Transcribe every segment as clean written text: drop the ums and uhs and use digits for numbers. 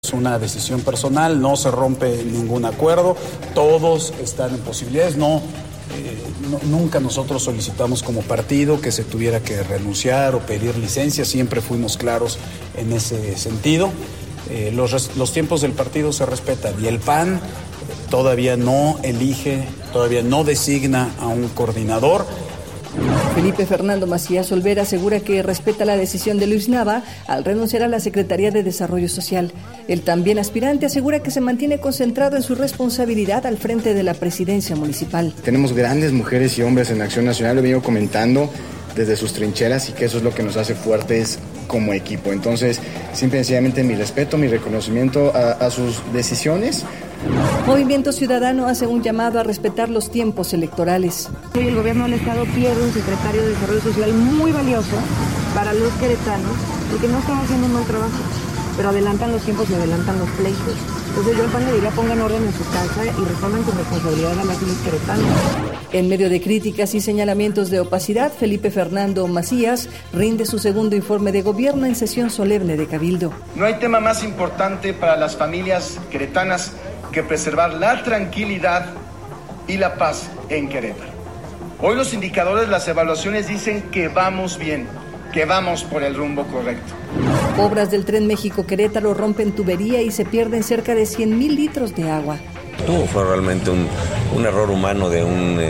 Es una decisión personal, no se rompe ningún acuerdo, todos están en posibilidades, nunca nosotros solicitamos como partido que se tuviera que renunciar o pedir licencia, siempre fuimos claros en ese sentido. Los tiempos del partido se respetan y el PAN todavía no elige, todavía no designa a un coordinador. Felipe Fernando Macías Olvera asegura que respeta la decisión de Luis Nava al renunciar a la Secretaría de Desarrollo Social. El también aspirante asegura que se mantiene concentrado en su responsabilidad al frente de la presidencia municipal. Tenemos grandes mujeres y hombres en Acción Nacional, lo vengo comentando desde sus trincheras y que eso es lo que nos hace fuertes como equipo. Entonces, simple y sencillamente mi respeto, mi reconocimiento a sus decisiones. Movimiento Ciudadano hace un llamado a respetar los tiempos electorales. Hoy el gobierno del Estado pierde un secretario de Desarrollo Social muy valioso para los queretanos, porque no están haciendo un mal trabajo, pero adelantan los tiempos y adelantan los pleitos. Entonces yo al PAN le diría pongan orden en su casa y respondan con responsabilidad a las y los queretanos. En medio de críticas y señalamientos de opacidad, Felipe Fernando Macías rinde su segundo informe de gobierno en sesión solemne de Cabildo. No hay tema más importante para las familias queretanas que preservar la tranquilidad y la paz en Querétaro. Hoy los indicadores, las evaluaciones dicen que vamos bien, que vamos por el rumbo correcto. Obras del Tren México-Querétaro rompen tubería y se pierden cerca de 100,000 litros de agua. Fue realmente un error humano de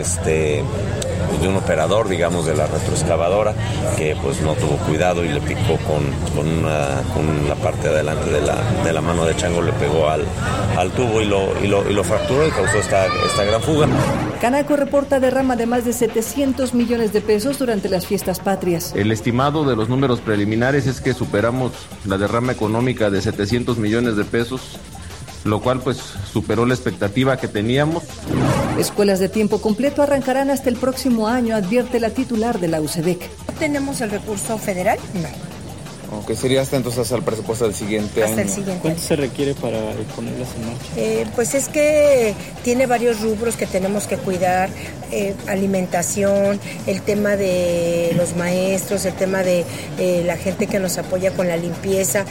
un operador, digamos, de la retroexcavadora, que pues no tuvo cuidado y le picó con la parte de adelante de la mano de chango, le pegó al tubo y lo fracturó y causó esta gran fuga. Canaco reporta derrama de más de 700 millones de pesos durante las fiestas patrias. El estimado de los números preliminares es que superamos la derrama económica de 700 millones de pesos, lo cual pues superó la expectativa que teníamos. Escuelas de tiempo completo arrancarán hasta el próximo año, advierte la titular de la UCEDEC. ¿Tenemos el recurso federal? No. Aunque sería hasta entonces al presupuesto del siguiente año. El siguiente. ¿Cuánto se requiere para ponerlas en marcha? Pues es que tiene varios rubros que tenemos que cuidar, alimentación, el tema de los maestros, el tema de la gente que nos apoya con la limpieza.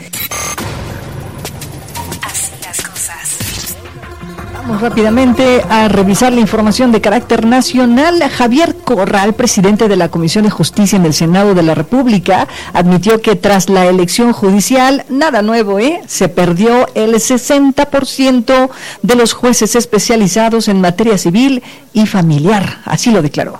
Vamos rápidamente a revisar la información de carácter nacional. Javier Corral, presidente de la Comisión de Justicia en el Senado de la República, admitió que tras la elección judicial, nada nuevo, se perdió el 60% de los jueces especializados en materia civil y familiar. Así lo declaró.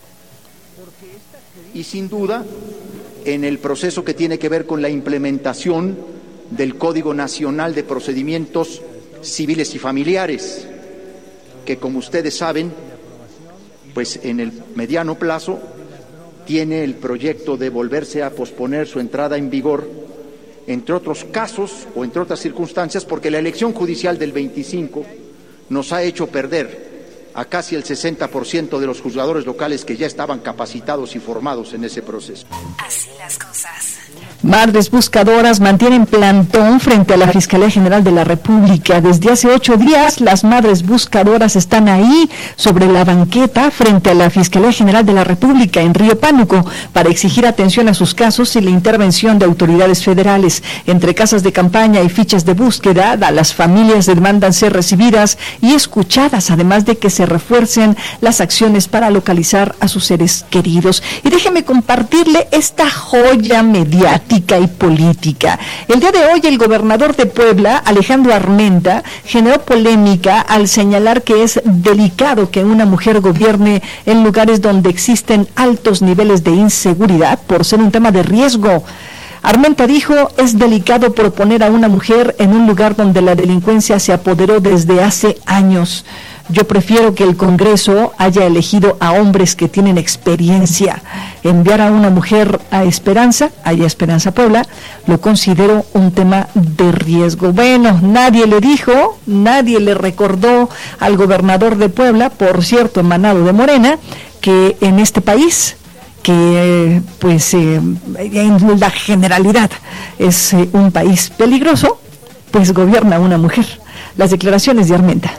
Y sin duda, en el proceso que tiene que ver con la implementación del Código Nacional de Procedimientos Civiles y Familiares, que como ustedes saben, pues en el mediano plazo tiene el proyecto de volverse a posponer su entrada en vigor, entre otros casos o entre otras circunstancias, porque la elección judicial del 25 nos ha hecho perder a casi el 60% de los juzgadores locales que ya estaban capacitados y formados en ese proceso. Así las cosas. Madres buscadoras mantienen plantón frente a la Fiscalía General de la República. Desde hace 8 días, las madres buscadoras están ahí, sobre la banqueta, frente a la Fiscalía General de la República en Río Pánuco, para exigir atención a sus casos y la intervención de autoridades federales. Entre casas de campaña y fichas de búsqueda, las familias demandan ser recibidas y escuchadas, además de que se refuercen las acciones para localizar a sus seres queridos. Y déjeme compartirle esta joya mediática y política. El día de hoy el gobernador de Puebla, Alejandro Armenta, generó polémica al señalar que es delicado que una mujer gobierne en lugares donde existen altos niveles de inseguridad por ser un tema de riesgo. Armenta dijo, es delicado proponer a una mujer en un lugar donde la delincuencia se apoderó desde hace años. Yo prefiero que el Congreso haya elegido a hombres que tienen experiencia. Enviar a una mujer a Esperanza Puebla, lo considero un tema de riesgo. Bueno, nadie le dijo, nadie le recordó al gobernador de Puebla, por cierto, emanado de Morena, que en este país, que en la generalidad es un país peligroso, pues gobierna una mujer. Las declaraciones de Armenta.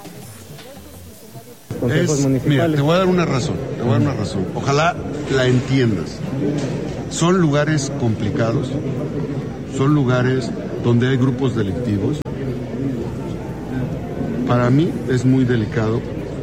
Mira, te voy a dar una razón. Ojalá la entiendas. Son lugares complicados, son lugares donde hay grupos delictivos. Para mí es muy delicado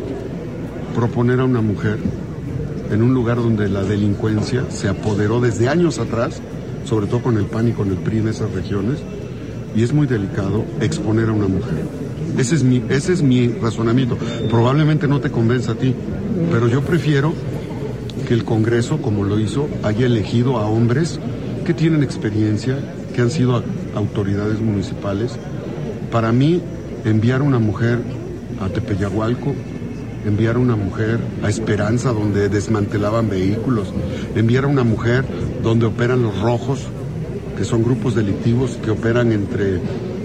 proponer a una mujer en un lugar donde la delincuencia se apoderó desde años atrás, sobre todo con el PAN y con el PRI en esas regiones, y es muy delicado exponer a una mujer. Ese es mi razonamiento. Probablemente no te convenza a ti, pero yo prefiero que el Congreso, como lo hizo, haya elegido a hombres que tienen experiencia, que han sido autoridades municipales. Para mí, enviar a una mujer a Tepeyagualco, enviar a una mujer a Esperanza, donde desmantelaban vehículos, enviar a una mujer donde operan los rojos, que son grupos delictivos que operan entre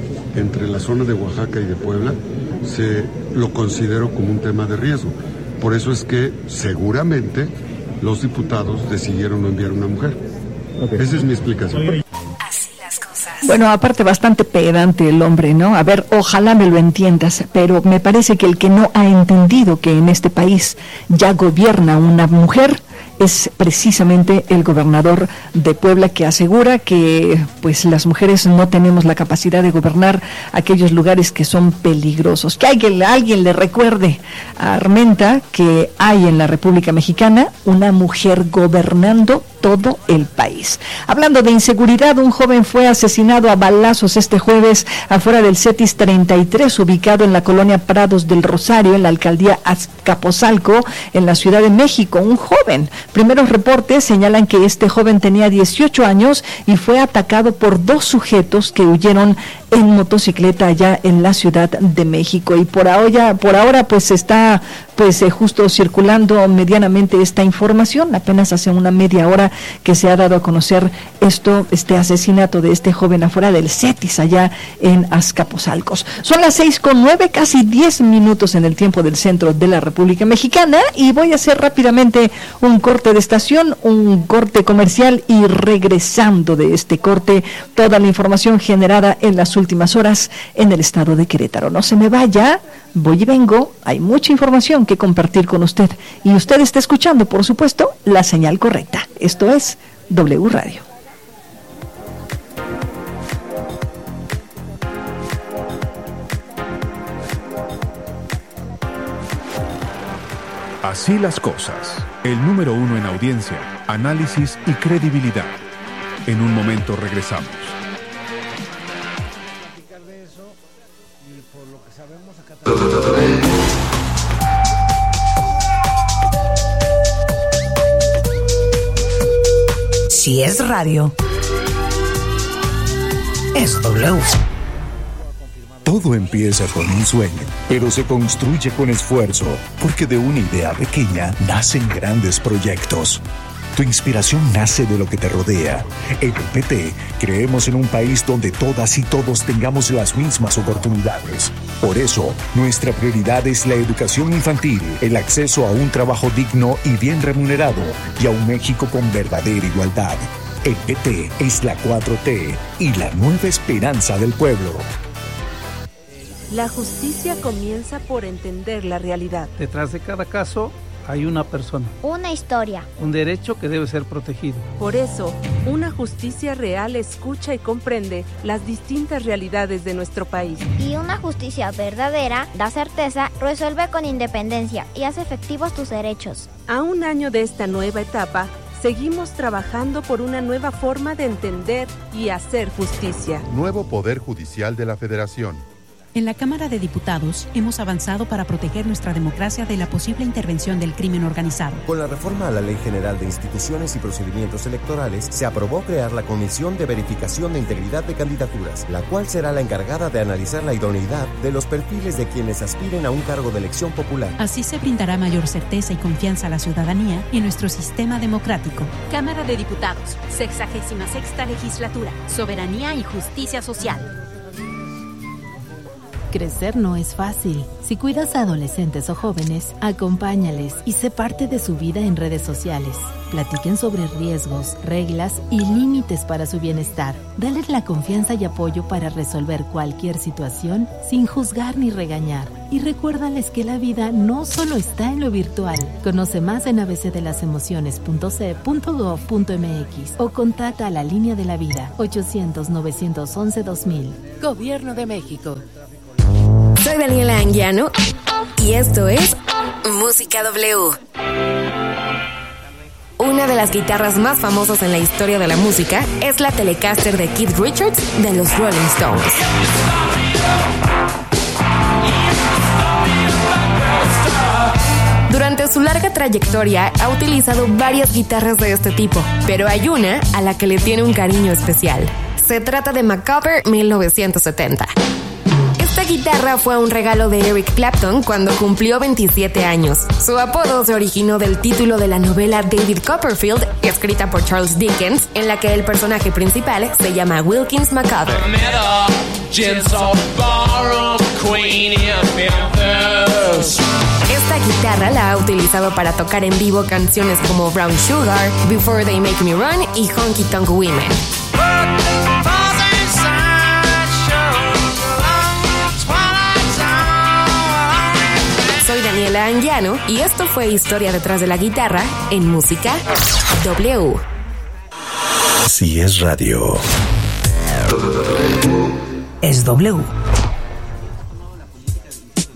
la zona de Oaxaca y de Puebla, lo considero como un tema de riesgo. Por eso es que seguramente los diputados decidieron no enviar a una mujer. Okay. Esa es mi explicación. Así las cosas. Bueno, aparte bastante pedante el hombre, ¿no? A ver, ojalá me lo entiendas, pero me parece que el que no ha entendido que en este país ya gobierna una mujer es precisamente el gobernador de Puebla, que asegura que pues las mujeres no tenemos la capacidad de gobernar aquellos lugares que son peligrosos. Que alguien le recuerde a Armenta que hay en la República Mexicana una mujer gobernando todo el país. Hablando de inseguridad, un joven fue asesinado a balazos este jueves afuera del CETIS 33, ubicado en la colonia Prados del Rosario, en la alcaldía Azcapotzalco, en la Ciudad de México. Un joven. Primeros reportes señalan que este joven tenía 18 años y fue atacado por dos sujetos que huyeron en motocicleta allá en la Ciudad de México. Y por ahora pues está justo circulando medianamente esta información. Apenas hace una media hora que se ha dado a conocer este asesinato de este joven afuera del CETIS allá en Azcapotzalco. Son las 6:09, casi 10 minutos en el tiempo del centro de la República Mexicana, y voy a hacer rápidamente un corte de estación, un corte comercial, y regresando de este corte, toda la información generada en las últimas horas en el estado de Querétaro. No se me vaya, voy y vengo, hay mucha información que compartir con usted, y usted está escuchando, por supuesto, la señal correcta. Esto es W Radio. Así las cosas. El número 1 en audiencia, análisis y credibilidad. En un momento regresamos. Si es radio, es W. Todo empieza con un sueño, pero se construye con esfuerzo, porque de una idea pequeña nacen grandes proyectos. Tu inspiración nace de lo que te rodea. En el PT creemos en un país donde todas y todos tengamos las mismas oportunidades. Por eso, nuestra prioridad es la educación infantil, el acceso a un trabajo digno y bien remunerado, y a un México con verdadera igualdad. El PT es la 4T y la nueva esperanza del pueblo. La justicia comienza por entender la realidad. Detrás de cada caso hay una persona. Una historia. Un derecho que debe ser protegido. Por eso, una justicia real escucha y comprende las distintas realidades de nuestro país. Y una justicia verdadera da certeza, resuelve con independencia y hace efectivos tus derechos. A un año de esta nueva etapa, seguimos trabajando por una nueva forma de entender y hacer justicia. Nuevo Poder Judicial de la Federación. En la Cámara de Diputados hemos avanzado para proteger nuestra democracia de la posible intervención del crimen organizado. Con la reforma a la Ley General de Instituciones y Procedimientos Electorales, se aprobó crear la Comisión de Verificación de Integridad de Candidaturas, la cual será la encargada de analizar la idoneidad de los perfiles de quienes aspiren a un cargo de elección popular. Así se brindará mayor certeza y confianza a la ciudadanía en nuestro sistema democrático. Cámara de Diputados, 66ª Legislatura, Soberanía y Justicia Social. Crecer no es fácil. Si cuidas a adolescentes o jóvenes, acompáñales y sé parte de su vida en redes sociales. Platiquen sobre riesgos, reglas y límites para su bienestar. Dales la confianza y apoyo para resolver cualquier situación sin juzgar ni regañar. y recuérdales que la vida no solo está en lo virtual. Conoce más en abcdelasemociones.ce.gov.mx o contacta a la Línea de la Vida 800-911-2000. Gobierno de México. Soy Daniela Anguiano y esto es Música W. Una de las guitarras más famosas en la historia de la música es la Telecaster de Keith Richards de los Rolling Stones. Durante su larga trayectoria ha utilizado varias guitarras de este tipo, pero hay una a la que le tiene un cariño especial. Se trata de Macabre 1970. Esta guitarra fue un regalo de Eric Clapton cuando cumplió 27 años. Su apodo se originó del título de la novela David Copperfield, escrita por Charles Dickens, en la que el personaje principal se llama Wilkins Macabre. Esta guitarra la ha utilizado para tocar en vivo canciones como Brown Sugar, Before They Make Me Run y Honky Tonk Women. Soy Daniela Anguiano y esto fue Historia detrás de la guitarra en Música W. Si es radio, es W.